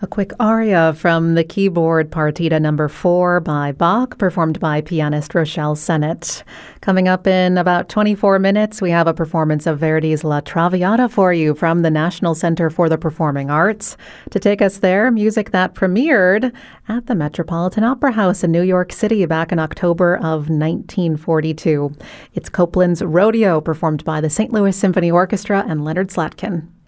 A quick aria from the keyboard Partita Number 4 by Bach, performed by pianist Rochelle Sennett. Coming up in about 24 minutes, we have a performance of Verdi's La Traviata for you from the National Center for the Performing Arts. To take us there, music that premiered at the Metropolitan Opera House in New York City back in October of 1942. It's Copland's Rodeo, performed by the St. Louis Symphony Orchestra and Leonard Slatkin.